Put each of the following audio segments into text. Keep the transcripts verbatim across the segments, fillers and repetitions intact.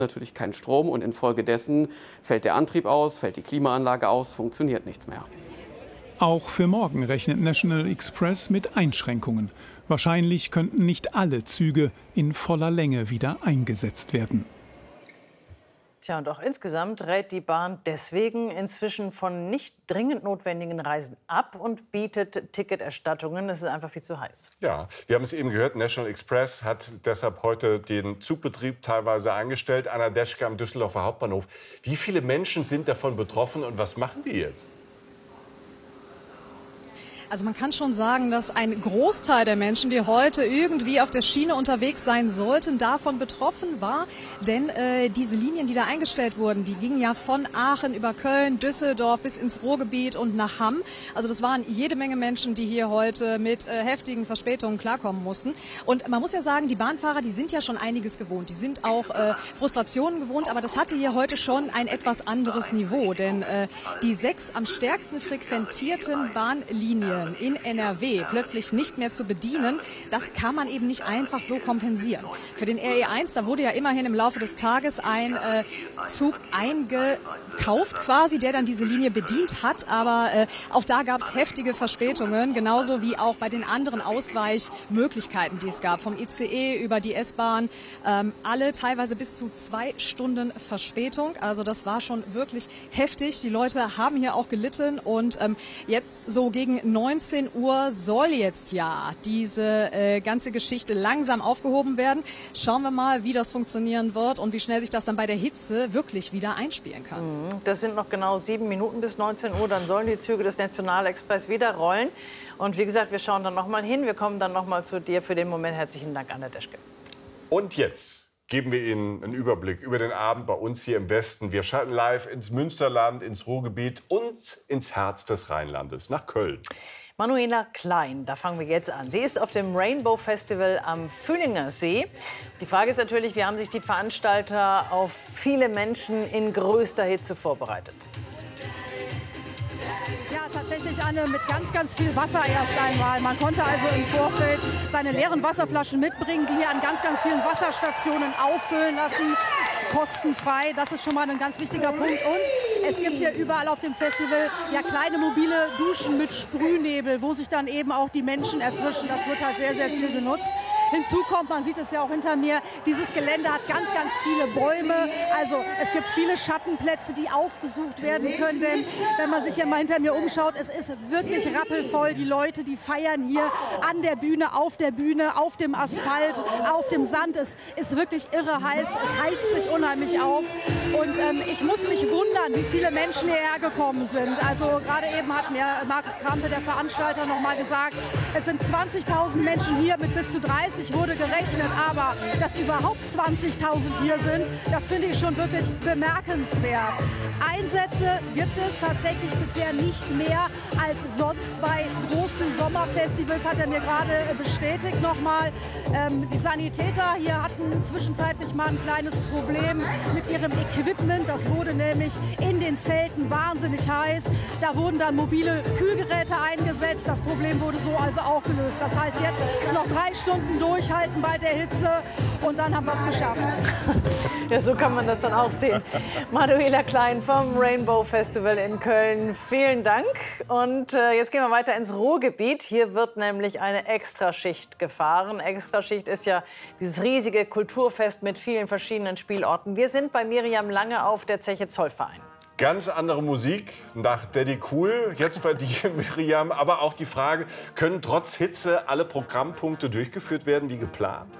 natürlich keinen Strom und infolgedessen fällt der Antrieb aus, fällt die Klimaanlage aus, funktioniert nichts mehr. Auch für morgen rechnet National Express mit Einschränkungen. Wahrscheinlich könnten nicht alle Züge in voller Länge wieder eingesetzt werden. Tja, und auch insgesamt rät die Bahn deswegen inzwischen von nicht dringend notwendigen Reisen ab und bietet Ticketerstattungen. Es ist einfach viel zu heiß. Ja, wir haben es eben gehört, National Express hat deshalb heute den Zugbetrieb teilweise eingestellt. Anna Deschke am Düsseldorfer Hauptbahnhof. Wie viele Menschen sind davon betroffen und was machen die jetzt? Also man kann schon sagen, dass ein Großteil der Menschen, die heute irgendwie auf der Schiene unterwegs sein sollten, davon betroffen war. Denn äh, diese Linien, die da eingestellt wurden, die gingen ja von Aachen über Köln, Düsseldorf bis ins Ruhrgebiet und nach Hamm. Also das waren jede Menge Menschen, die hier heute mit äh, heftigen Verspätungen klarkommen mussten. Und man muss ja sagen, die Bahnfahrer, die sind ja schon einiges gewohnt. Die sind auch äh, Frustrationen gewohnt, aber das hatte hier heute schon ein etwas anderes Niveau. Denn äh, die sechs am stärksten frequentierten Bahnlinien in N R W plötzlich nicht mehr zu bedienen, das kann man eben nicht einfach so kompensieren. Für den R E eins, da wurde ja immerhin im Laufe des Tages ein äh, Zug eingekauft quasi, der dann diese Linie bedient hat, aber äh, auch da gab es heftige Verspätungen, genauso wie auch bei den anderen Ausweichmöglichkeiten, die es gab, vom I C E über die S-Bahn, ähm, alle teilweise bis zu zwei Stunden Verspätung, also das war schon wirklich heftig. Die Leute haben hier auch gelitten und ähm, jetzt so gegen neunzehn Uhr soll jetzt ja diese äh, ganze Geschichte langsam aufgehoben werden. Schauen wir mal, wie das funktionieren wird und wie schnell sich das dann bei der Hitze wirklich wieder einspielen kann. Das sind noch genau sieben Minuten bis neunzehn Uhr. Dann sollen die Züge des Nationalexpress wieder rollen. Und wie gesagt, wir schauen dann noch mal hin. Wir kommen dann noch mal zu dir. Für den Moment herzlichen Dank, Anna Deschke. Und jetzt geben wir Ihnen einen Überblick über den Abend bei uns hier im Westen. Wir schalten live ins Münsterland, ins Ruhrgebiet und ins Herz des Rheinlandes, nach Köln. Manuela Klein, da fangen wir jetzt an. Sie ist auf dem Rainbow Festival am Fühlinger See. Die Frage ist natürlich, wie haben sich die Veranstalter auf viele Menschen in größter Hitze vorbereitet? Ja, tatsächlich eine mit ganz, ganz viel Wasser erst einmal. Man konnte also im Vorfeld seine leeren Wasserflaschen mitbringen, die hier an ganz, ganz vielen Wasserstationen auffüllen lassen. Kostenfrei, das ist schon mal ein ganz wichtiger Punkt. Und es gibt hier überall auf dem Festival ja kleine mobile Duschen mit Sprühnebel, wo sich dann eben auch die Menschen erfrischen. Das wird halt sehr, sehr viel genutzt. Hinzu kommt, man sieht es ja auch hinter mir, dieses Gelände hat ganz, ganz viele Bäume. Also es gibt viele Schattenplätze, die aufgesucht werden können. Denn wenn man sich hier mal hinter mir umschaut, es ist wirklich rappelvoll. Die Leute, die feiern hier an der Bühne, auf der Bühne, auf dem Asphalt, auf dem Sand. Es ist wirklich irre heiß. Es heizt sich unheimlich auf. Und ähm, ich muss mich wundern, wie viele Menschen hierher gekommen sind. Also gerade eben hat mir Markus Krampe, der Veranstalter, noch mal gesagt, es sind zwanzigtausend Menschen hier mit bis zu dreißig wurde gerechnet, aber dass überhaupt zwanzigtausend hier sind, das finde ich schon wirklich bemerkenswert. Einsätze gibt es tatsächlich bisher nicht mehr als sonst bei großen Sommerfestivals, hat er mir gerade bestätigt nochmal. Ähm, die Sanitäter hier hatten zwischenzeitlich mal ein kleines Problem mit ihrem Equipment. Das wurde nämlich in den Zelten wahnsinnig heiß. Da wurden dann mobile Kühlgeräte eingesetzt. Das Problem wurde so also auch gelöst. Das heißt jetzt noch drei Stunden durchhalten bei der Hitze und dann haben wir es geschafft. Ja, so kann man das dann auch sehen. Manuela Klein vom Rainbow Festival in Köln. Vielen Dank. Und äh, jetzt gehen wir weiter ins Ruhrgebiet. Hier wird nämlich eine Extraschicht gefahren. Extraschicht ist ja dieses riesige Kulturfest mit vielen verschiedenen Spielorten. Wir sind bei Miriam Lange auf der Zeche Zollverein. Ganz andere Musik nach Daddy Cool, jetzt bei dir, Miriam. Aber auch die Frage, können trotz Hitze alle Programmpunkte durchgeführt werden wie geplant?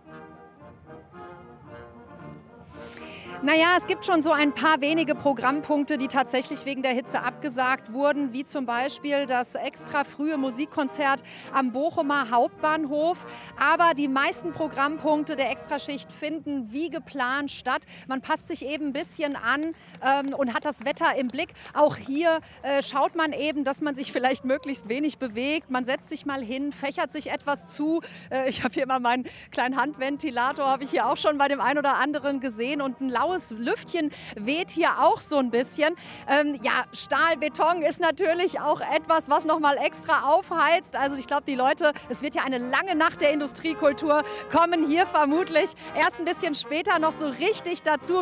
Naja, es gibt schon so ein paar wenige Programmpunkte, die tatsächlich wegen der Hitze abgesagt wurden, wie zum Beispiel das extra frühe Musikkonzert am Bochumer Hauptbahnhof. Aber die meisten Programmpunkte der Extraschicht finden wie geplant statt. Man passt sich eben ein bisschen an ähm, und hat das Wetter im Blick. Auch hier äh, schaut man eben, dass man sich vielleicht möglichst wenig bewegt. Man setzt sich mal hin, fächert sich etwas zu. Äh, ich habe hier mal meinen kleinen Handventilator, habe ich hier auch schon bei dem einen oder anderen gesehen, und ein laues Lüftchen weht hier auch so ein bisschen. Ähm, ja, Stahl, Beton ist natürlich auch etwas, was noch mal extra aufheizt. Also ich glaube, die Leute, es wird ja eine lange Nacht der Industriekultur, kommen hier vermutlich erst ein bisschen später noch so richtig dazu.